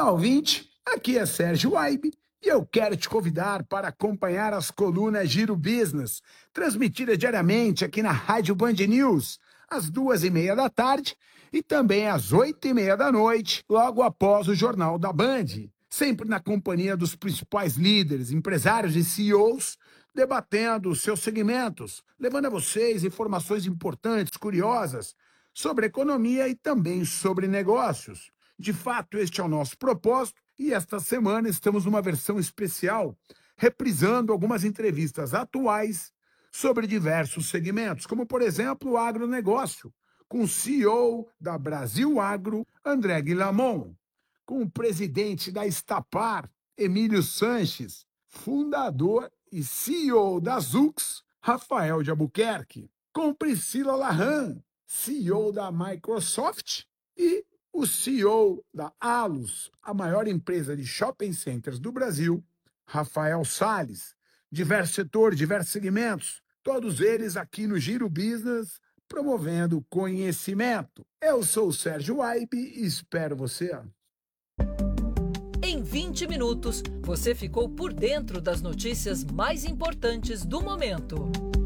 Olá, ouvinte. Aqui é Sérgio Waibe e eu quero te convidar para acompanhar as colunas Giro Business, transmitidas diariamente aqui na Rádio Band News, às 2h30 da tarde e também às 8h30 da noite, logo após o Jornal da Band. Sempre na companhia dos principais líderes, empresários e CEOs, debatendo os seus segmentos, levando a vocês informações importantes, curiosas, sobre economia e também sobre negócios. De fato, este é o nosso propósito e esta semana estamos numa versão especial, reprisando algumas entrevistas atuais sobre diversos segmentos, como, por exemplo, o agronegócio, com o CEO da Brasil Agro, André Guillamon, com o presidente da Estapar, Emílio Sanches, fundador e CEO da Zux, Rafael de Albuquerque, com Priscila Lahan, CEO da Microsoft, e o CEO da Alus, a maior empresa de shopping centers do Brasil, Rafael Salles. Diversos setores, diversos segmentos, todos eles aqui no Giro Business, promovendo conhecimento. Eu sou o Sérgio Waibe e espero você. Em 20 minutos, você ficou por dentro das notícias mais importantes do momento.